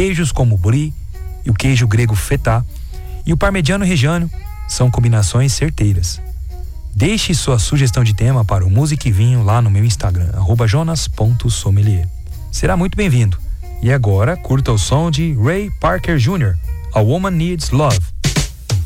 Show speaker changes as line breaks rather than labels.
queijos como o brie e o queijo grego feta e o parmegiano reggiano são combinações certeiras. Deixe sua sugestão de tema para o Música e Vinho lá no meu Instagram, @jonas.sommelier. Será muito bem-vindo. E agora, curta o som de Ray Parker Jr., A Woman Needs Love.